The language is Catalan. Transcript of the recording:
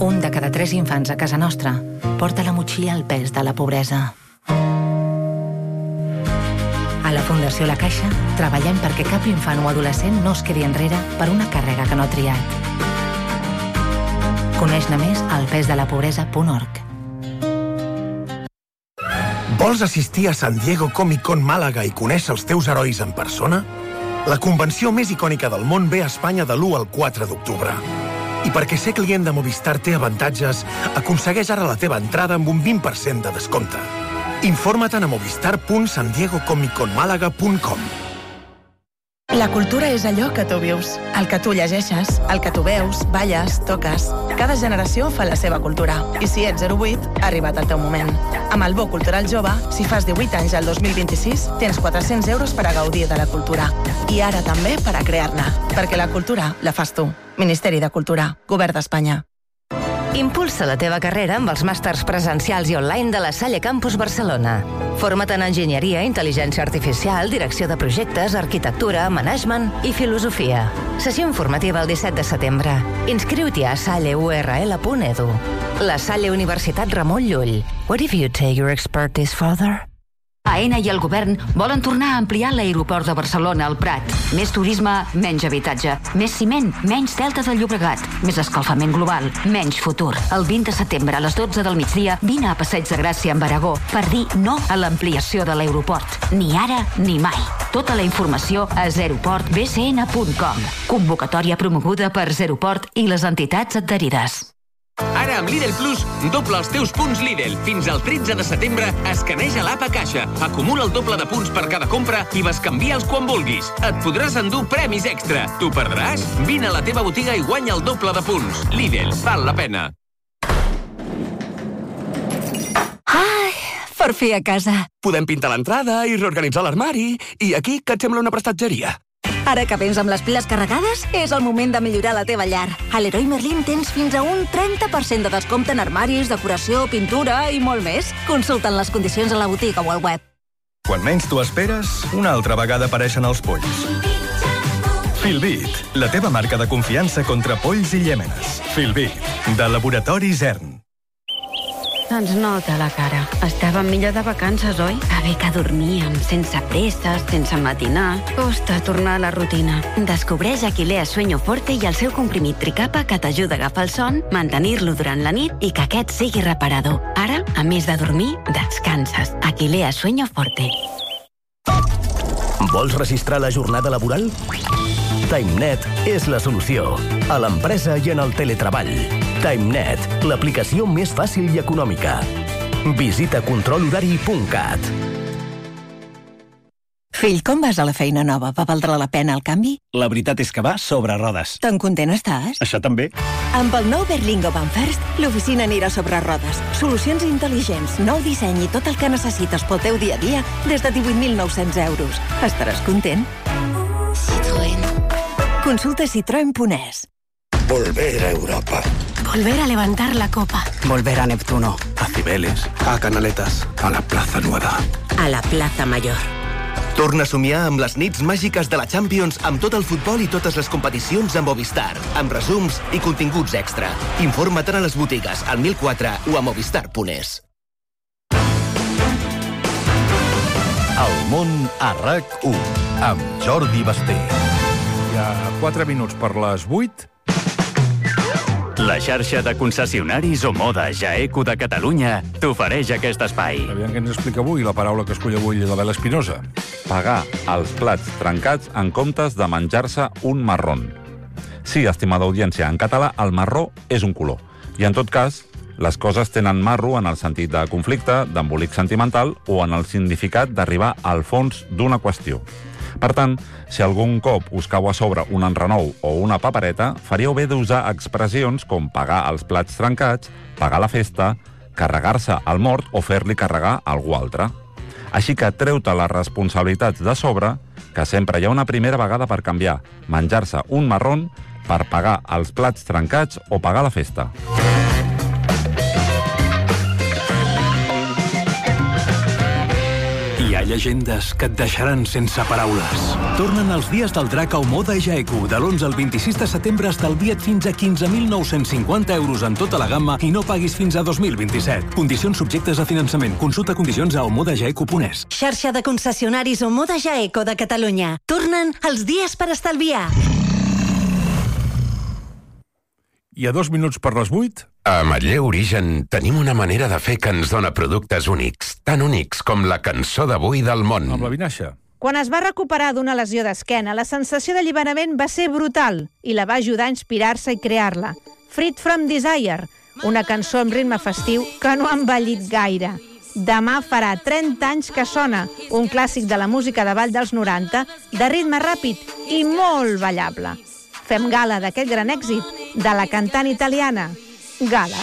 Un de cada 3 infants a casa nostra porta a la motxilla el pes de la pobresa. A la Fundació La Caixa treballem perquè cap infant o adolescent no es quedi enrere per una càrrega que no ha triat. Coneix-ne més al pesdelapobresa.org. Vols assistir a San Diego Comic Con Màlaga i conèixer els teus herois en persona? La convenció més icònica del món ve a Espanya de l'1 al 4 d'octubre. I perquè ser client de Movistar té avantatges, aconsegueix ara la teva entrada amb un 20% de descompte. Informa't a movistar.sandiegocomicconmalaga.com. La cultura és allò que tu vius, el que tu llegeixes, el que tu veus, balles, toques. Cada generació fa la seva cultura. I si ets 08, ha arribat el teu moment. Amb el Bo Cultural Jove, si fas 18 anys al 2026, tens 400 euros per a gaudir de la cultura. I ara també per a crear-ne. Perquè la cultura la fas tu. Ministeri de Cultura, Govern d'Espanya. Impulsa la teva carrera amb els màsters presencials i online de la Salle Campus Barcelona. Forma't en enginyeria, intel·ligència artificial, direcció de projectes, arquitectura, management i filosofia. Sessió informativa el 17 de setembre. Inscriu-t'hi a salleurl.edu. La Salle Universitat Ramon Llull. What if you take your expertise further? AENA i el govern volen tornar a ampliar l'aeroport de Barcelona al Prat. Més turisme, menys habitatge. Més ciment, menys delta del Llobregat. Més escalfament global, menys futur. El 20 de setembre a les 12 del migdia vine a Passeig de Gràcia amb Aragó per dir no a l'ampliació de l'aeroport. Ni ara ni mai. Tota la informació a zeroportbcn.com. Convocatòria promoguda per Zeroport i les entitats adherides. Ara amb Lidl Plus, doble els teus punts Lidl. Fins al 13 de setembre escaneja l'app a caixa. Acumula el doble de punts per cada compra i bescanvia'ls quan vulguis. Et podràs endur premis extra. T'ho perdràs? Vine a la teva botiga i guanya el doble de punts. Lidl, val la pena. Ai, per fi a casa. Podem pintar l'entrada i reorganitzar l'armari. I aquí, què et sembla una prestatgeria? Ara que vens amb les piles carregades, és el moment de millorar la teva llar. A Leroy Merlin tens fins a un 30% de descompte en armaris, decoració, pintura i molt més. Consulta'n les condicions a la botiga o al web. Quan menys t'ho esperes, una altra vegada apareixen els polls. Filbit, la teva marca de confiança contra polls i llèmenes. Filbit, de Laboratori Zern. Ens nota la cara. Estàvem millor de vacances, oi? Que bé que dormíem, sense presses, sense matinar. Costa tornar a la rutina. Descobreix Aquilea Sueño Forte i el seu comprimit Tricapa que t'ajuda a agafar el son, mantenir-lo durant la nit i que aquest sigui reparador. Ara, a més de dormir, descanses. Aquilea Sueño Forte. Vols registrar la jornada laboral? TimeNet és la solució. A l'empresa i en el teletreball. TimeNet, l'aplicació més fàcil i econòmica. Visita controlhorari.cat. Fill, com vas a la feina nova? Va valdre la pena el canvi? La veritat és que va sobre rodes. Tan content estàs? Això també. Amb el nou Berlingo Van First, l'oficina anirà sobre rodes. Solucions intel·ligents, nou disseny i tot el que necessites pel teu dia a dia des de 18.900 euros. Estaràs content? Citroën. Consulta citroen.es. Volver a Europa. Volver a levantar la copa. Volver a Neptuno. A Cibeles. A Canaletas. A la Plaza Nueva. A la Plaza Mayor. Torna a somiar amb les nits màgiques de la Champions amb tot el futbol i totes les competicions amb Movistar, amb resums i continguts extra. Informa't a les botigues, al 1004 o a movistar.es. El món a RAC1 amb Jordi Basté. Hi ha 4 minuts per les 8. La xarxa de concessionaris Omoda Jaeco de Catalunya t'ofereix aquest espai. Aviam què ens explica avui la paraula que escull avui la Bela Espinosa. Pagar els plats trencats en comptes de menjar-se un marrón. Sí, estimada audiència, en català el marró és un color. I en tot cas, les coses tenen marro en el sentit de conflicte, d'embolic sentimental o en el significat d'arribar al fons d'una qüestió. Per tant, si algun cop us cau a sobre un enrenou o una papereta, faríeu bé d'usar expressions com pagar els plats trencats, pagar la festa, carregar-se el mort o fer-li carregar algú altre. Així que treu-te les responsabilitats de sobre, que sempre hi ha una primera vegada per canviar, menjar-se un marrón per pagar els plats trencats o pagar la festa. Hi ha Hi ha llegendes que et deixaran sense paraules. Tornen els dies del drac a Omoda Jaeku. De l'11 al 26 de setembre estalvia't fins a 15.950 euros en tota la gamma i no paguis fins a 2027. Condicions subjectes a finançament. Consulta condicions a omodajaeku.es. Xarxa de concessionaris Omoda Jaeku de Catalunya. Tornen els dies per estalviar. I a 2 minuts per les 8... A Manlleu Origen tenim una manera de fer que ens dona productes únics, tan únics com la cançó d'avui del món. Amb la Vinaixa. Quan es va recuperar d'una lesió d'esquena, la sensació d'alliberament va ser brutal i la va ajudar a inspirar-se i crear-la. Freed from Desire, una cançó amb ritme festiu que no ha envellit gaire. Demà farà 30 anys que sona, un clàssic de la música de ball dels 90, de ritme ràpid i molt ballable. Fem gala d'aquest gran èxit de la cantant italiana, Gala.